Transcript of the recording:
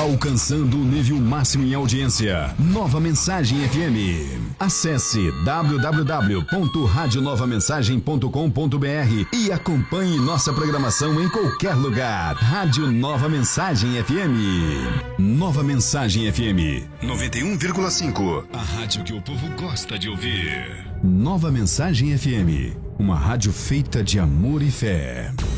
alcançando o nível máximo em audiência. Nova Mensagem FM. Acesse www.radionovamensagem.com.br e acompanhe nossa programação em qualquer lugar. Rádio Nova Mensagem FM. Nova Mensagem FM 91,5. A rádio que o povo gosta de ouvir. Nova Mensagem FM. Uma rádio feita de amor e fé.